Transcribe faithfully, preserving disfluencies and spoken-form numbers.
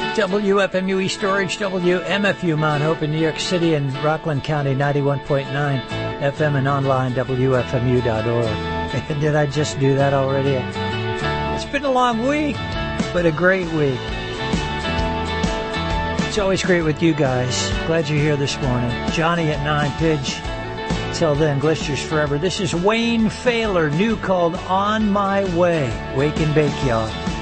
W F M U East Orange, W M F U Mount Hope in New York City and Rockland County, ninety-one point nine F M and online, W F M U dot org. Did I just do that already? It's been a long week, but a great week. It's always great with you guys. Glad you're here this morning. Johnny at nine, Pidge. Till then, Glisters forever. This is Wayne Failer, new called On My Way. Wake and bake, y'all.